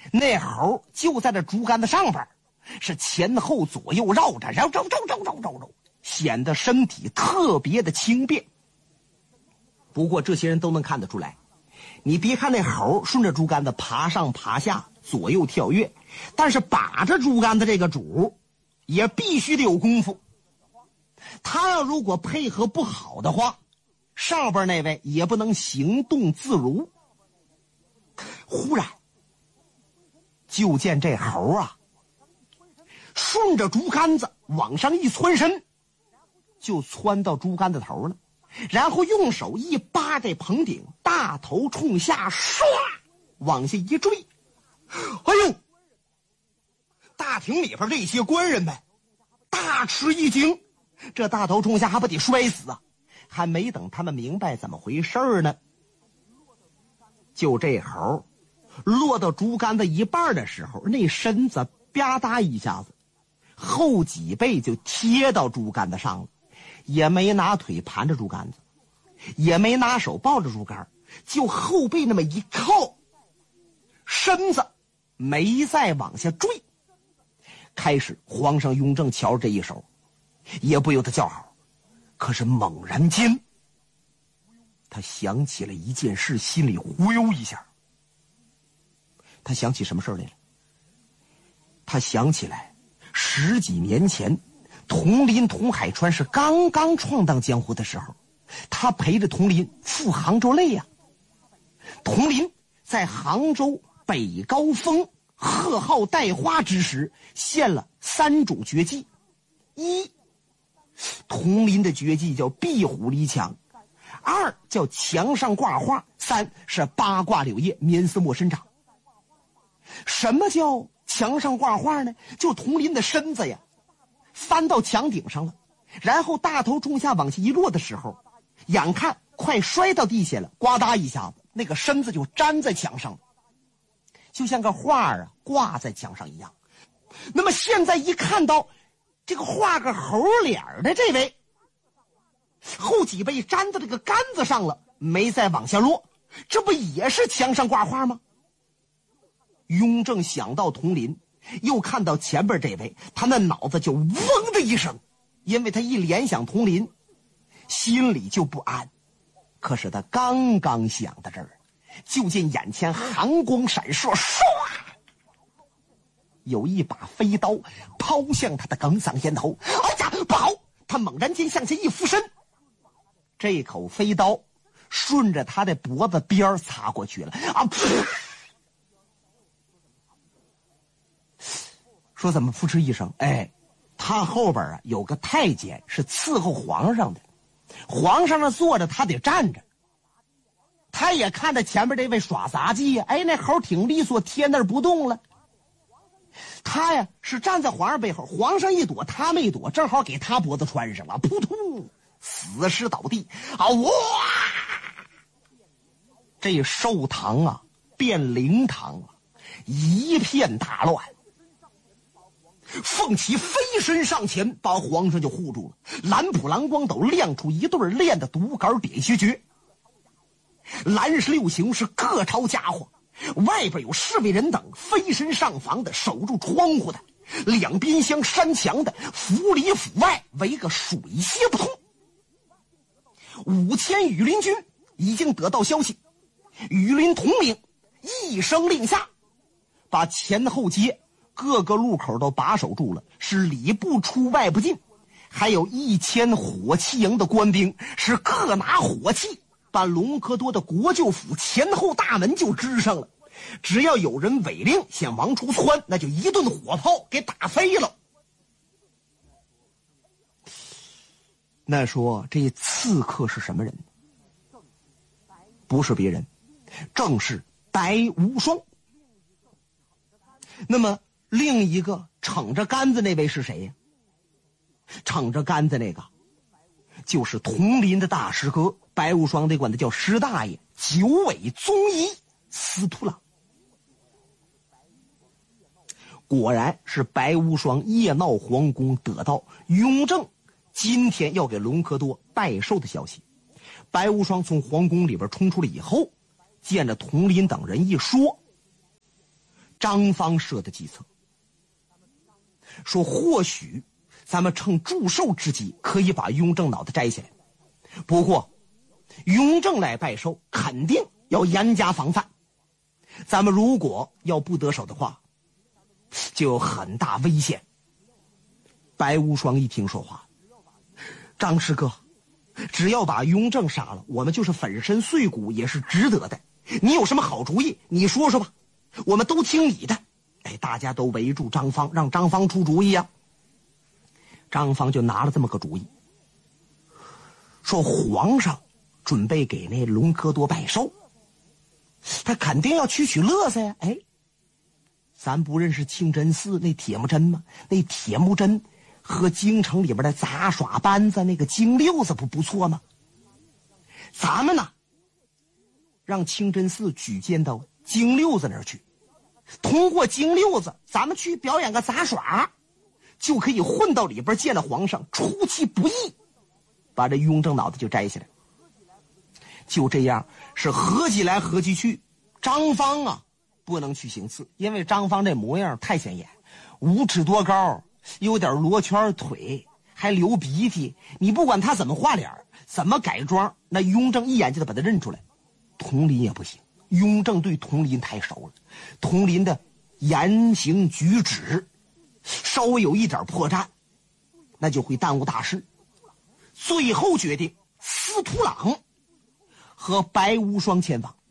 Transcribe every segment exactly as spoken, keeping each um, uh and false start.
那猴就在这竹竿子上边，是前后左右绕着，绕绕绕绕绕绕绕，显得身体特别的轻便。不过这些人都能看得出来，你别看那猴顺着竹竿子爬上爬下，左右跳跃，但是把着竹竿的这个主也必须得有功夫。他要如果配合不好的话，上边那位也不能行动自如。忽然就见这猴啊顺着竹竿子往上一窜身，就窜到竹竿子头了，然后用手一扒这棚顶，大头冲下唰往下一坠。哎呦，大厅里边这些官人们大吃一惊，这大头冲下还不得摔死啊！还没等他们明白怎么回事呢，就这猴落到竹竿子一半的时候，那身子吧嗒一下子后脊背就贴到竹竿子上了，也没拿腿盘着竹竿子，也没拿手抱着竹竿，就后背那么一靠，身子没再往下坠。开始皇上雍正瞧着这一手也不由得叫好，可是猛然间他想起了一件事，心里忽悠一下。他想起什么事来了？他想起来十几年前佟林佟海川是刚刚闯荡江湖的时候，他陪着佟林赴杭州累呀、啊。佟林在杭州北高峰贺号带花之时献了三种绝技。一，佟林的绝技叫壁虎离墙；二叫墙上挂画；三是八卦柳叶绵丝莫伸掌。什么叫墙上挂画呢？就佟林的身子呀翻到墙顶上了，然后大头冲下往下一落的时候，眼看快摔到地下了，呱嗒一下子那个身子就粘在墙上了，就像个画啊挂在墙上一样。那么现在一看到这个画个猴脸的这位后脊背粘到这个杆子上了，没再往下落，这不也是墙上挂画吗？雍正想到佟林，又看到前边这位，他那脑子就嗡的一声，因为他一联想佟林心里就不安。可是他刚刚想到这儿，就见眼前寒光闪烁，唰有一把飞刀抛向他的哽嗓咽头。哎呀，不好！他猛然间向前一俯身，这口飞刀顺着他的脖子边擦过去了啊！噗，说怎么扑哧一声？哎，他后边啊有个太监是伺候皇上的，皇上那坐着，他得站着。他也看着前面这位耍杂技呀，哎，那猴挺利索，贴那儿不动了。他呀是站在皇上背后，皇上一躲，他没躲，正好给他脖子穿上了，扑通，死尸倒地啊！哇！这寿堂啊变灵堂了，一片大乱。凤起飞身上前，把皇上就护住了。蓝普蓝光斗亮出一对练的独杆点穴诀，蓝十六行是各抄家伙，外边有侍卫人等飞身上房的，守住窗户的，两边相山墙的，府里府外围个水泄不通。五千羽林军已经得到消息，羽林统领一声令下，把前后街各个路口都把守住了，是里不出外不进。还有一千火器营的官兵是各拿火器，把隆科多的国舅府前后大门就支上了。只要有人违令想往出窜，那就一顿火炮给打飞了。那说这刺客是什么人？不是别人，正是白无双。那么另一个撑着杆子那位是谁呀？撑着杆子那个就是佟林的大师哥，白无双得管他叫师大爷，九尾宗一司徒郎。果然是白无双夜闹皇宫，得到雍正今天要给隆科多拜寿的消息。白无双从皇宫里边冲出来以后，见着佟林等人一说， 张方设的计策，说或许咱们趁祝寿之机可以把雍正脑袋摘下来，不过雍正来拜寿肯定要严加防范，咱们如果要不得手的话就有很大危险。白无双一听说话，张师哥，只要把雍正杀了，我们就是粉身碎骨也是值得的，你有什么好主意你说说吧，我们都听你的。哎，大家都围住张方，让张方出主意啊。张方就拿了这么个主意，说皇上准备给那隆科多拜寿，他肯定要取取乐子呀。哎，咱不认识清真寺那铁木真吗？那铁木真和京城里边的杂耍班子那个京六子不不错吗？咱们呢，让清真寺举荐到京六子那儿去，通过京六子咱们去表演个杂耍，就可以混到里边见了皇上，出其不意把这雍正脑袋就摘下来。就这样是合计来合计去，张方啊不能去行刺，因为张方这模样太显眼，五尺多高，有点罗圈腿，还流鼻涕，你不管他怎么画脸怎么改装，那雍正一眼就得把他认出来。佟麟也不行，雍正对佟麟太熟了，佟麟的言行举止稍微有一点破绽，那就会耽误大事。最后决定司徒朗和白无双前往。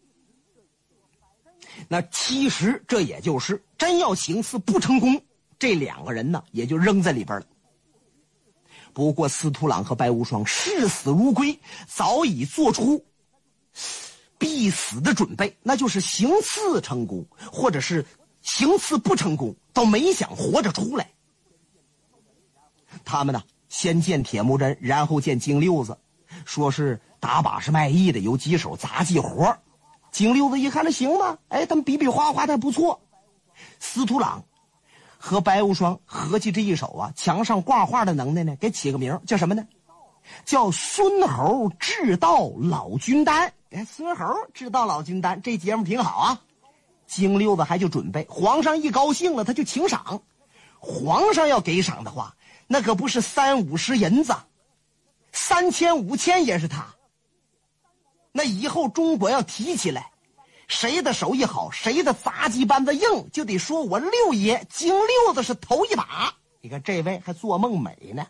那其实这也就是真要行刺不成功，这两个人呢也就扔在里边了。不过司徒朗和白无双视死如归，早已做出必死的准备，那就是行刺成功或者是行刺不成功都没想活着出来。他们呢先见铁木真，然后见京六子，说是打把式卖艺的，有几手杂技活。京六子一看这行吗？哎，他们比比划划的不错。司徒朗和白无双合计这一手啊，墙上挂画的能耐呢，给起个名叫什么呢？叫孙猴智道老君丹。哎，孙猴智道老君丹，这节目挺好啊。京六子还就准备，皇上一高兴了他就请赏，皇上要给赏的话，那可不是三五十银子，三千五千也是他。那以后中国要提起来，谁的手艺好，谁的杂技班子硬，就得说我六爷京六子是头一把。你看这位还做梦美呢。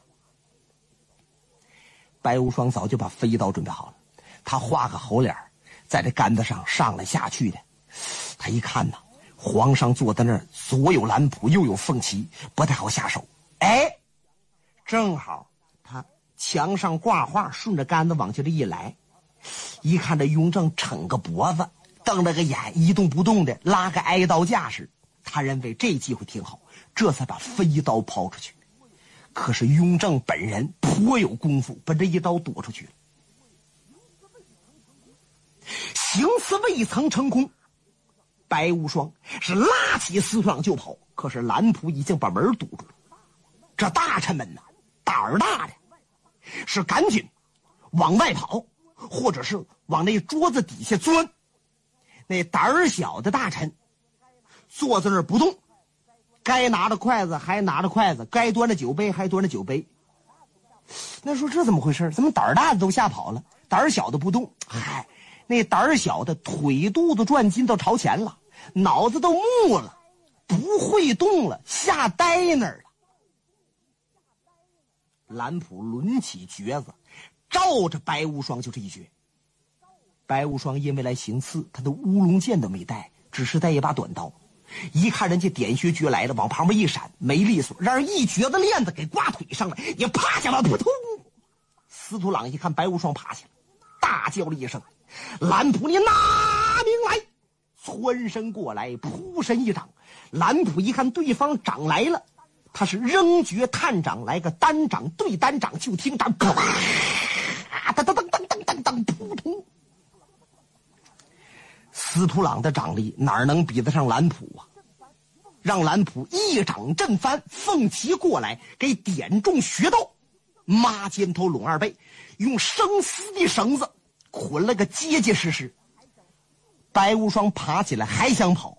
白无双早就把飞刀准备好了，他画个猴脸，在这杆子上上来下去的。他一看呢，皇上坐在那儿，左有蓝谱右有凤旗，不太好下手。哎，正好他墙上挂画，顺着杆子往这一来，一看这雍正撑个脖子，瞪了个眼，一动不动的拉个挨刀架势，他认为这机会挺好，这才把飞刀抛出去。可是雍正本人颇有功夫，把这一刀躲出去了。行刺未曾成功，白无双是拉起司徒朗就跑，可是蓝普已经把门堵住了。这大臣们呢，胆儿大的是赶紧往外跑，或者是往那桌子底下钻。那胆儿小的大臣坐在那儿不动，该拿着筷子还拿着筷子，该端着酒杯还端着酒杯。那说这怎么回事？怎么胆儿大的都吓跑了，胆儿小的不动？嗨，那胆儿小的腿肚子转筋都朝前了，脑子都木了，不会动了，吓呆那儿了。蓝普抡起橛子，照着白无双就这一橛。白无双因为来行刺，他的乌龙剑都没带，只是带一把短刀。一看人家点穴诀来了，往旁边一闪，没利索，让人一橛子链子给刮腿上了，也趴下了，扑通！司徒朗一看白无双趴下了，大叫了一声：“蓝普，你拿命来！”窜身过来，扑身一掌。蓝普一看对方掌来了，他是扔绝探掌，来个单掌对单掌，就听掌啪，噔噔噔噔噔噔噔，扑通！司徒朗的掌力哪能比得上蓝普啊？让蓝普一掌震翻，凤旗过来给点中穴道，抹肩头拢二背，用生丝的绳子捆了个结结实实。白无双爬起来还想跑，